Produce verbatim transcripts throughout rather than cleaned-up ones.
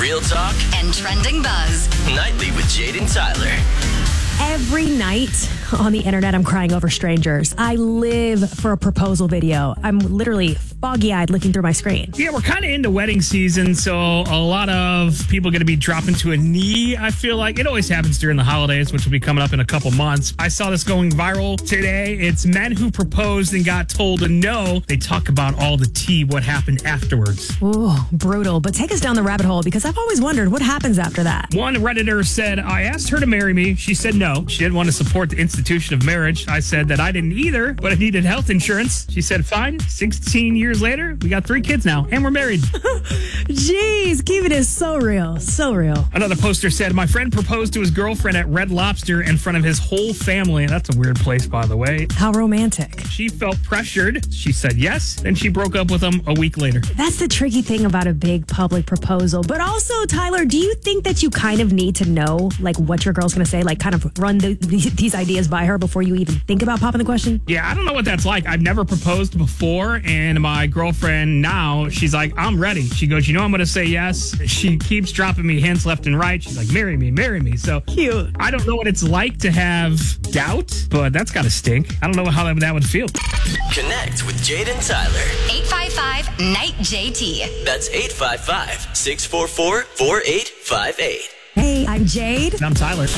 real talk, and trending buzz. nightly with Jade and Tyler. Every night on the internet, I'm crying over strangers. I live for a proposal video. I'm literally foggy-eyed looking through my screen. Yeah, we're kind of into wedding season, so a lot of people are going to be dropping to a knee, I feel like. It always happens during the holidays, which will be coming up in a couple months. I saw this going viral today. It's men who proposed and got told a no. They talk about all the tea, what happened afterwards. Ooh, brutal. But take us down the rabbit hole, because I've always wondered what happens after that. One Redditor said, I asked her to marry me. She said no. She didn't want to support the institution of marriage. I said that I didn't either, but I needed health insurance. She said, fine. sixteen years later, we got three kids now, and we're married. Jeez, keeping it so real, so real. Another poster said, my friend proposed to his girlfriend at Red Lobster in front of his whole family. That's a weird place, by the way. How romantic. She felt pressured. She said yes. Then she broke up with him a week later. That's the tricky thing about a big public proposal. But also, Tyler, do you think that you kind of need to know, like, what your girl's going to say? Like, kind of run the, these ideas by her before you even think about popping the question? Yeah, I don't know what that's like. I've never proposed before, and my girlfriend now, she's like, I'm ready. She goes, you know I'm going to say yes. She keeps dropping me hints left and right. She's like, marry me, marry me. So cute. I don't know what it's like to have doubt, but that's got to stink. I don't know how that, that would feel. Connect with Jade and Tyler. eight five five, N I G H J T. That's eight five five, six four four, four eight five eight. Hey, I'm Jade. And I'm Tyler.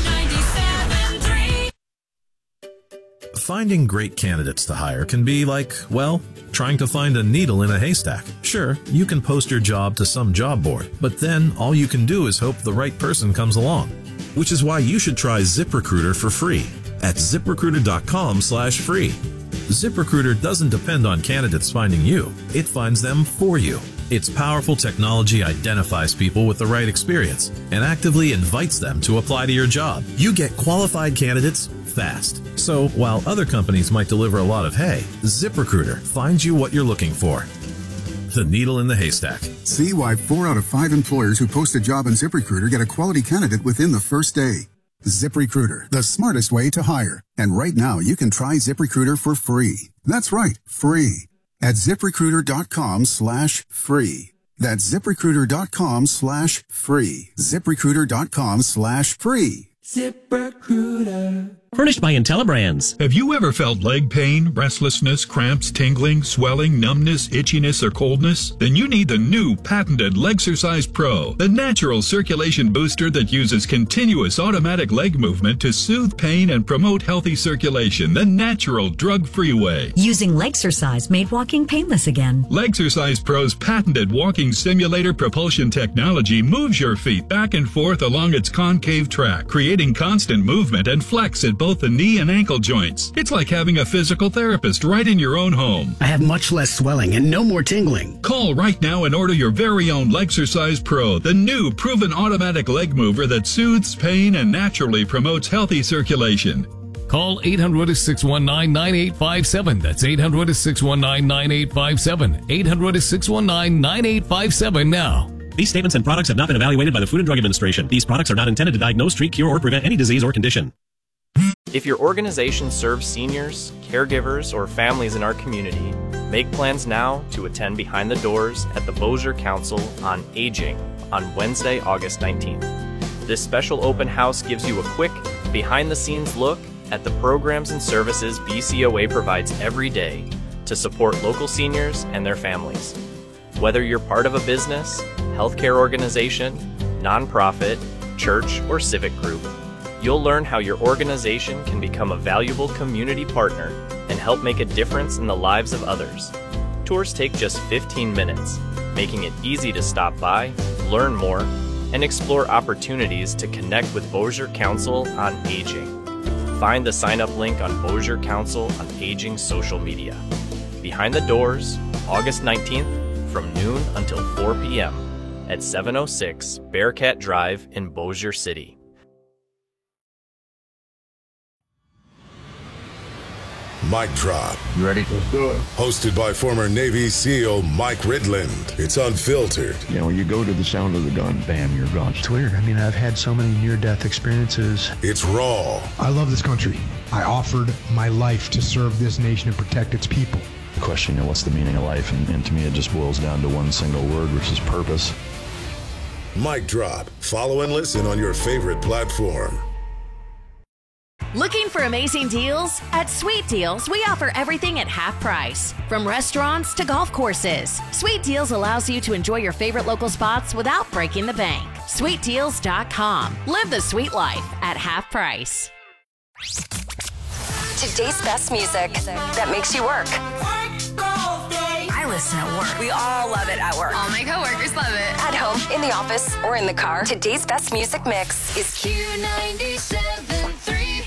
Finding great candidates to hire can be like, well, trying to find a needle in a haystack. Sure, you can post your job to some job board, but then all you can do is hope the right person comes along. Which is why you should try ZipRecruiter for free at ZipRecruiter.com slash free. ZipRecruiter doesn't depend on candidates finding you. It finds them for you. Its powerful technology identifies people with the right experience and actively invites them to apply to your job. You get qualified candidates fast. So while other companies might deliver a lot of hay, ZipRecruiter finds you what you're looking for. The needle in the haystack. See why four out of five employers who post a job on ZipRecruiter get a quality candidate within the first day. ZipRecruiter, the smartest way to hire. And right now, you can try ZipRecruiter for free. That's right, free. At ZipRecruiter.com slash free. That's ZipRecruiter.com slash free. ZipRecruiter.com slash free. ZipRecruiter. Furnished by IntelliBrands. Have you ever felt leg pain, restlessness, cramps, tingling, swelling, numbness, itchiness, or coldness? Then you need the new patented Legsercise Pro, the natural circulation booster that uses continuous automatic leg movement to soothe pain and promote healthy circulation the natural, drug-free way. Using Legsercise made walking painless again. Legsercise Pro's patented walking simulator propulsion technology moves your feet back and forth along its concave track, creating constant movement and flex at both the knee and ankle joints. It's like having a physical therapist right in your own home. I have much less swelling and no more tingling. Call right now and order your very own Legsercise Pro, the new proven automatic leg mover that soothes pain and naturally promotes healthy circulation. Call eight hundred, six one nine, nine eight five seven. That's eight hundred, six one nine, nine eight five seven. eight hundred, six one nine, nine eight five seven now. These statements and products have not been evaluated by the Food and Drug Administration. These products are not intended to diagnose, treat, cure, or prevent any disease or condition. If your organization serves seniors, caregivers, or families in our community, make plans now to attend Behind the Doors at the Bossier Council on Aging on Wednesday, August nineteenth. This special open house gives you a quick, behind-the-scenes look at the programs and services B C O A provides every day to support local seniors and their families. Whether you're part of a business, healthcare organization, nonprofit, church, or civic group, you'll learn how your organization can become a valuable community partner and help make a difference in the lives of others. Tours take just fifteen minutes, making it easy to stop by, learn more, and explore opportunities to connect with Bossier Council on Aging. Find the sign-up link on Bossier Council on Aging social media. Behind the Doors, August nineteenth, from noon until four p.m. at seven oh six Bearcat Drive in Bossier City. Mic Drop. You ready? Let's do it. Hosted by former Navy SEAL Mike Ridland. It's unfiltered. You know, when you go to the sound of the gun, bam, you're gone. It's weird. I mean, I've had so many near-death experiences. It's raw. I love this country. I offered my life to serve this nation and protect its people. The question, you know, what's the meaning of life? And, and to me, it just boils down to one single word, which is purpose. Mic Drop. Follow and listen on your favorite platform. Looking for amazing deals? At Sweet Deals, we offer everything at half price. From restaurants to golf courses, Sweet Deals allows you to enjoy your favorite local spots without breaking the bank. sweet deals dot com. Live the sweet life at half price. Today's best music that makes you work. I listen at work. We all love it at work. All my coworkers love it. At home, in the office, or in the car. Today's best music mix is Q ninety-seven point three.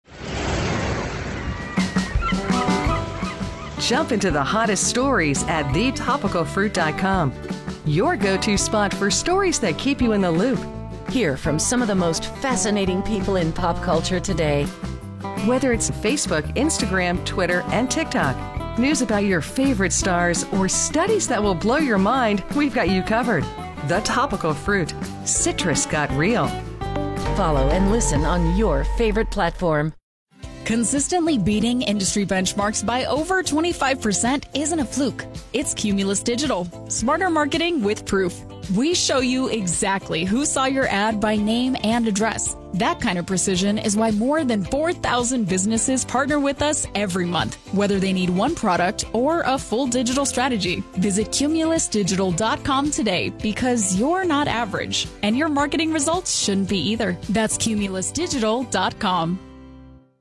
Jump into the hottest stories at the topical fruit dot com. Your go-to spot for stories that keep you in the loop. Hear from some of the most fascinating people in pop culture today. Whether it's Facebook, Instagram, Twitter, and TikTok, news about your favorite stars, or studies that will blow your mind, we've got you covered. The Topical Fruit. Citrus got real. Follow and listen on your favorite platform. Consistently beating industry benchmarks by over twenty-five percent isn't a fluke. It's Cumulus Digital. Smarter marketing with proof. We show you exactly who saw your ad by name and address. That kind of precision is why more than four thousand businesses partner with us every month, whether they need one product or a full digital strategy. Visit cumulus digital dot com today because you're not average, and your marketing results shouldn't be either. That's cumulus digital dot com.